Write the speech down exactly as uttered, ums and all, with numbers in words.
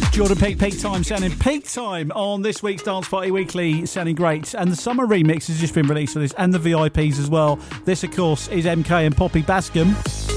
Jordan Peak, Peak Time, sounding peak time on this week's Dance Party Weekly, sounding great. And the summer remix has just been released for this, and the V I Ps as well. This, of course, is M K and Poppy Bascom.